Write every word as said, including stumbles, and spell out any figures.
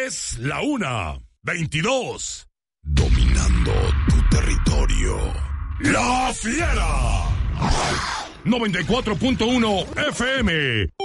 Es la una, veintidós. Dominando tu territorio. La Fiera. noventa y cuatro punto uno F M.